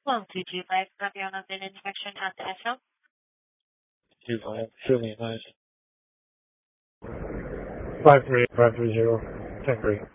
1225, copy on the inspection at the SL. 25, truly nice. 53530, 10 green.